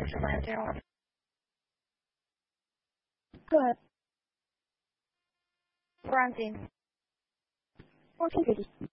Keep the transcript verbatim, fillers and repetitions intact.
answer my zero. Go ahead. Quarantine. fourteen fifty.